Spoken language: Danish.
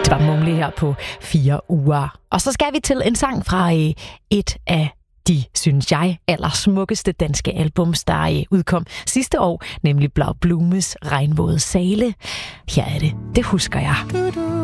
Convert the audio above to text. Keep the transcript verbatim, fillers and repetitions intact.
Det var Mumle her på fire uger. Og så skal vi til en sang fra øh, et af de, synes jeg, allersmukkeste danske albums, der øh, udkom sidste år, nemlig Blau Blumes Regnvåde Sale. Her er det. Det husker jeg.